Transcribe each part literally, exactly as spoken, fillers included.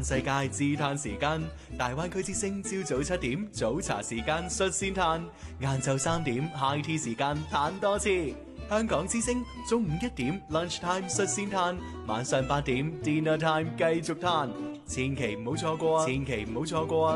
嘆世界自嘆時間，大灣區之聲朝早七點早茶時間率先嘆，晏晝三點 high tea 時間嘆多次。香港之聲中午一點 lunch time 率先嘆，晚上八點 dinner time 繼續嘆，千祈唔好錯過啊！千祈唔好錯過啊！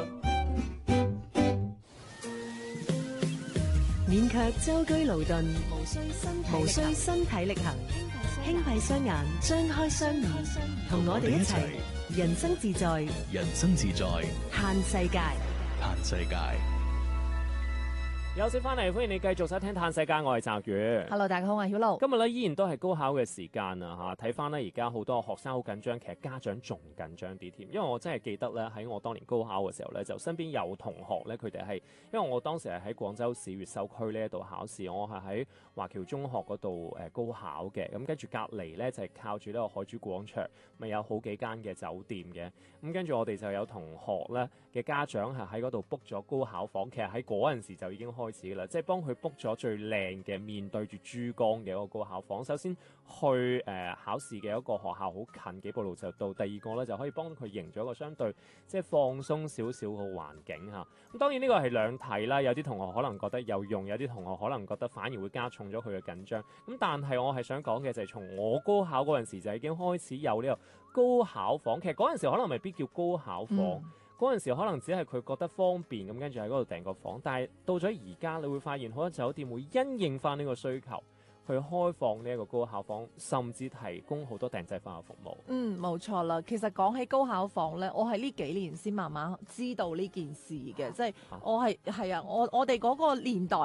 免卻舟車勞頓，無需身無需身體力行，輕閉雙眼，張開雙耳，同我哋一齊人生自在， 人生自在， 嘆世界， 嘆世界。 休息翻嚟，歡迎你繼續收聽《嘆世界》，我係澤宇。 Hello， 大家好，我係曉露。 今日咧依然都係高考嘅時間啊！嚇，睇翻咧而家好多學生好緊張，其實家長仲緊張啲添。因為我真係記得咧喺我當年高考嘅時候咧，就身邊有同學咧，佢哋係因為我當時係喺廣州市越秀區呢一度考試，我係喺華僑中學嗰度誒高考嘅。咁跟住隔離咧就係靠住呢個海珠廣場，咪有好幾間嘅酒店嘅。咁跟住我哋就有同學咧嘅家長係喺嗰度 book 咗高考房，其實喺嗰陣時就已經開始啦，即係幫佢 book 咗最靚嘅面對住珠江嘅一個高考房。首先去誒、呃、考試嘅一個學校好近，幾步路就到。第二個咧就可以幫佢營造一個相對即係放鬆少少嘅環境嚇。咁當然呢個係兩睇啦，有啲同學可能覺得有用，有啲同學可能覺得反而會加重咗佢嘅緊張。咁但係我係想講嘅就係從我高考嗰陣時就已經開始有呢個高考房。其實嗰陣時可能未必叫高考房。嗯嗰陣時可能只係佢覺得方便咁，跟住喺嗰度訂個房。但係到咗而家，你會發現好多酒店會因應翻呢個需求，去開放呢一個高考房，甚至提供好多訂製化嘅服務。 嗯，冇錯啦。其實講起高考房咧，我係呢幾年先慢慢知道呢件事嘅，即係我係係啊，我我哋嗰個年代。